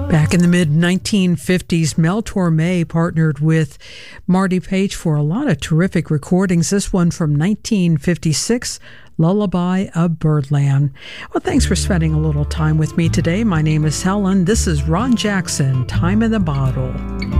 Back in the mid-1950s, Mel Torme partnered with Marty Page for a lot of terrific recordings. This one from 1956, Lullaby of Birdland. Well, thanks for spending a little time with me today. My name is Helen. This is Ron Jackson, Time in the Bottle.